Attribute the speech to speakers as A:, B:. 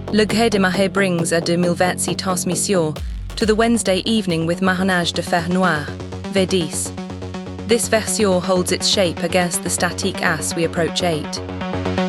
A: Le Gré de Mahé brings a de Milvetsi transmission to the Wednesday evening with Mahanage de Fer Noir, V10. This version holds its shape against the statique as we approach 8.